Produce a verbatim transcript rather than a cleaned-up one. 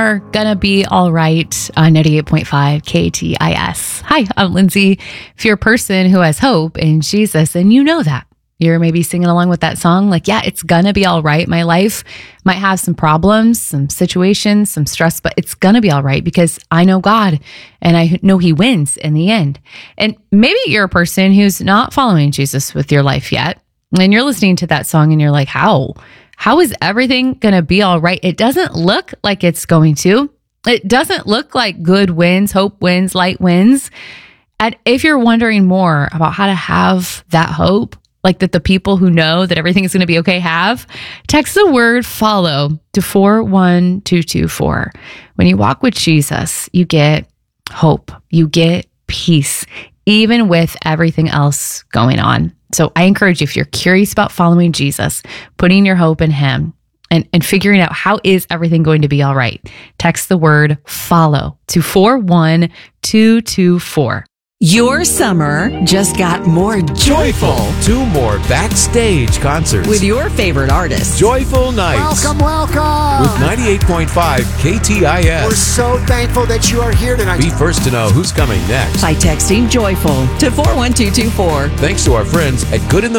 are gonna be all right on ninety-eight point five K T I S. Hi, I'm Lindsay. If you're a person who has hope in Jesus, and you know that, you're maybe singing along with that song, like, yeah, it's gonna be all right. My life might have some problems, some situations, some stress, but it's gonna be all right because I know God and I know He wins in the end. And maybe you're a person who's not following Jesus with your life yet, and you're listening to that song and you're like, how? How is everything gonna be all right? It doesn't look like it's going to. It doesn't look like good wins, hope wins, light wins. And if you're wondering more about how to have that hope, like that the people who know that everything is going to be okay have, text the word follow to four one two two four. When you walk with Jesus, you get hope, you get peace, even with everything else going on. So I encourage you, if you're curious about following Jesus, putting your hope in Him, and, and figuring out how is everything going to be all right, text the word follow to four one two two four. Your summer just got more joyful. Two more backstage concerts With your favorite artists. Joyful Nights Welcome, welcome. with ninety-eight point five K T I We're S. so thankful that you are here tonight. Be first to know who's coming next. By texting joyful to four one two two four. Thanks to our friends at Good in the